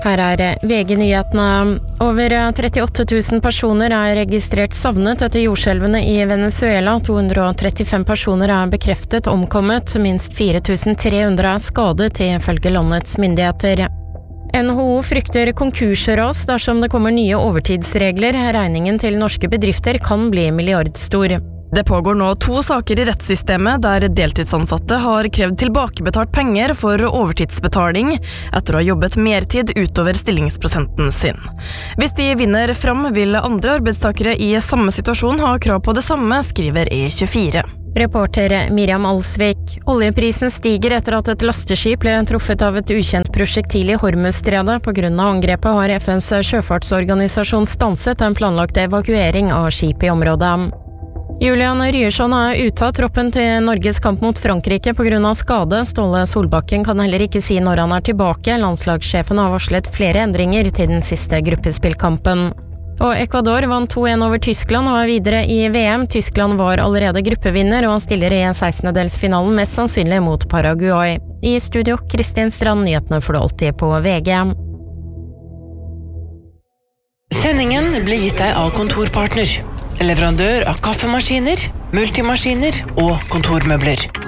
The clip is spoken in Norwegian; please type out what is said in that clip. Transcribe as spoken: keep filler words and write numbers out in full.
Her er V G-nyhetene. Over trettiåtte tusen personer er registrert savnet etter jordskjelvene i Venezuela. to hundre og trettifem personer er bekreftet omkommet. Minst fire tusen tre hundre er skadet, ifølge landets myndigheter. N H O frykter konkursras dersom det kommer nye overtidsregler. Regningen til norske bedrifter kan bli milliardstor. Det pågår nå to saker i rettssystemet der deltidsansatte har krevd tilbakebetalt penger for overtidsbetaling etter å ha jobbet mertid utover stillingsprosenten sin. Hvis de vinner fram, vil andre arbeidstakere i samme situasjon ha krav på det samme, skriver E tjuefire. Reporter Miriam Alsvik. Oljeprisen stiger etter at et lasteskip ble truffet av et ukjent prosjektil i Hormuzstredet. På grunn av angrepet har F N's sjøfartsorganisasjon stanset en planlagt evakuering av skip i området. Julian Ryerson er ute av troppen til Norges kamp mot Frankrike på grunn av skade. Ståle Solbakken kan heller ikke si når han er tilbake. Landslagssjefen har varslet flere endringer til den siste gruppespillkampen. Og Ecuador vant to en over Tyskland og er videre i V M. Tyskland var allerede gruppevinner og stiller i sekstendedelsfinalen mest sannsynlig mot Paraguay. I studio, Kristin Strand, nyhetene får du alltid på V G. Sendingen blir gitt deg av Kontorpartner, leverandør av kaffemaskiner, multimaskiner og kontormøbler.